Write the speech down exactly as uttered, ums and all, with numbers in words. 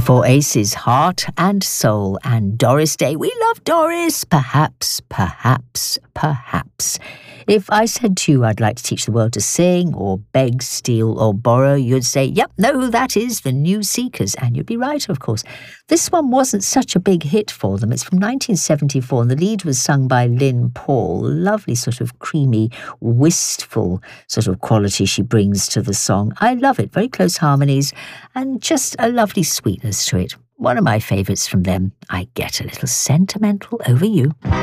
Four Aces, Heart and Soul, and Doris Day. We love Doris. Perhaps, perhaps, perhaps. If I said to you I'd like to teach the world to sing, or beg, steal, or borrow, you'd say, yep, no, that is the New Seekers. And you'd be right, of course. This one wasn't such a big hit for them. It's from nineteen seventy-four, and the lead was sung by Lynn Paul. Lovely sort of creamy, wistful sort of quality she brings to the song. I love it. Very close harmonies, and just a lovely sweetness to it. One of my favourites from them. I get a little sentimental over you.